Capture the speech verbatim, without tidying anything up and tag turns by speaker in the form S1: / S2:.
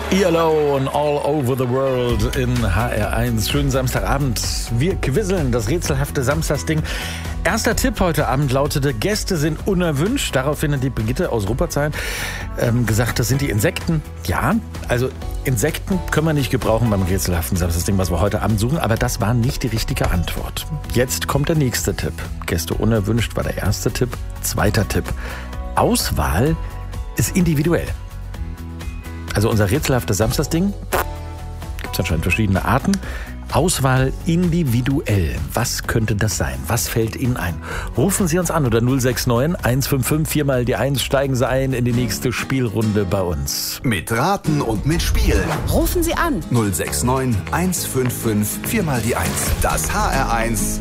S1: E L O und All Over the World in H R eins. Schönen Samstagabend. Wir quizzeln das rätselhafte Samstagsding. Erster Tipp heute Abend lautete, Gäste sind unerwünscht. Daraufhin hat die Brigitte aus Ruppertsheim ähm, gesagt, das sind die Insekten. Ja, also Insekten können wir nicht gebrauchen beim rätselhaften Samstagsding, was wir heute Abend suchen. Aber das war nicht die richtige Antwort. Jetzt kommt der nächste Tipp. Gäste unerwünscht war der erste Tipp. Zweiter Tipp. Auswahl ist individuell. Also unser rätselhaftes Samstagsding, gibt es anscheinend verschiedene Arten. Auswahl individuell. Was könnte das sein? Was fällt Ihnen ein? Rufen Sie uns an unter null sechs neun eins fünf fünf vier mal die eins. Steigen Sie ein in die nächste Spielrunde bei uns.
S2: Mit Raten und mit Spielen.
S3: Rufen Sie an.
S2: null sechs neun eins fünf fünf vier mal die eins. Das H R eins